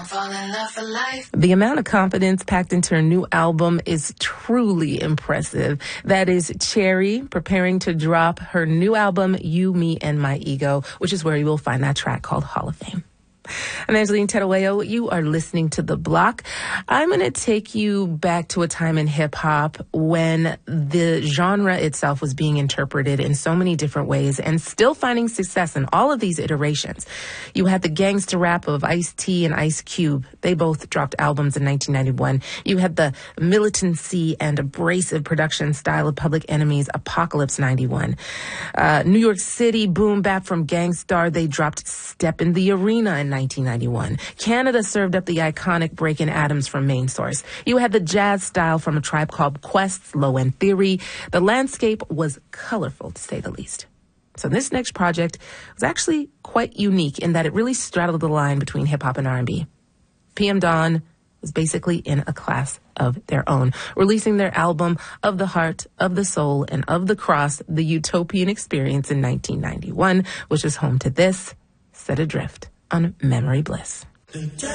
Fall in love for life. The amount of confidence packed into her new album is truly impressive. That is Cherry preparing to drop her new album, You, Me, and My Ego, which is where you will find that track called Hall of Fame. I'm Angeline Tedaweo. You are listening to The Block. I'm going to take you back to a time in hip-hop when the genre itself was being interpreted in so many different ways and still finding success in all of these iterations. You had the gangster rap of Ice-T and Ice Cube. They both dropped albums in 1991. You had the militancy and abrasive production style of Public Enemy's Apocalypse 91. New York City boom bap from Gang Starr. They dropped Step in the Arena in 1991. Canada served up the iconic Breakin' Adams from Main Source. You had the jazz style from A Tribe Called Quest's Low End Theory. The landscape was colorful, to say the least. So this next project was actually quite unique in that it really straddled the line between hip-hop and R&B. PM Dawn was basically in a class of their own, releasing their album Of the Heart, of the Soul, and of the Cross, The Utopian Experience in 1991, which is home to this, Set Adrift on Memory Bliss.